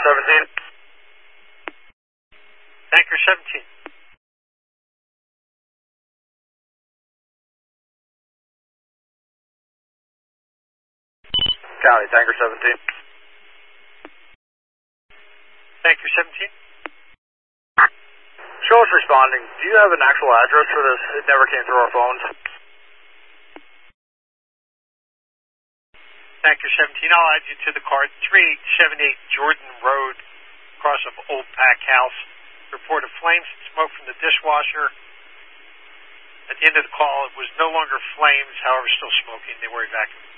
17. Tanker 17. Copy, Tanker 17. Tanker 17. Show us responding. Do you have an actual address for this? It never came through our phones. Tanker 17, I'll add you to the card. 3878 Jordan Road, across of Old Pack House. Report of flames and smoke from the dishwasher. At the end of the call, it was no longer flames, however, still smoking. They were evacuated.